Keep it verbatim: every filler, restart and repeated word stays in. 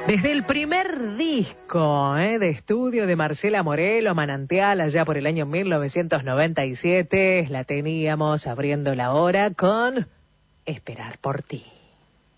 Desde el primer disco eh, de estudio de Marcela Morelo, Manantial, allá por el año mil novecientos noventa y siete, la teníamos abriendo la hora con Esperar por ti.